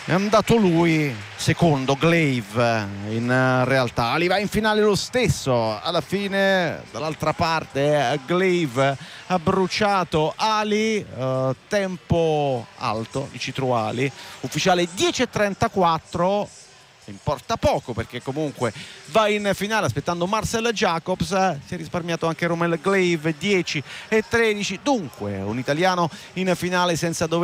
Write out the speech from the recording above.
È andato lui secondo, Glaive in realtà. Ali va in finale lo stesso, alla fine dall'altra parte Glaive ha bruciato Ali, tempo alto di Citruali, ufficiale 10.34, importa poco perché comunque va in finale aspettando Marcel Jacobs. Si è risparmiato anche Romel Glaive, 10.13, dunque un italiano in finale senza dover